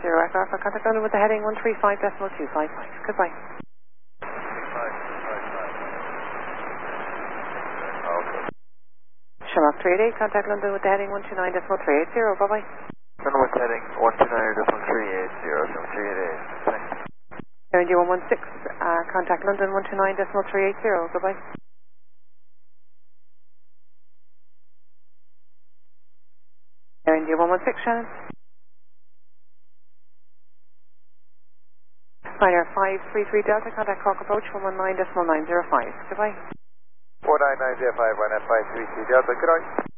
Echo Alpha, contact London with the heading 135.255. Goodbye. Shamrock 388, contact London with the heading 129.380. Bye-bye. London with heading 129.380, 388. Thanks. Air India 116, contact London 129.380. Goodbye. Air India 116, Shannon. Ryanair 533 Delta, contact Cork approach 119.905. Goodbye. 49905, Ryanair 533 Delta, good night.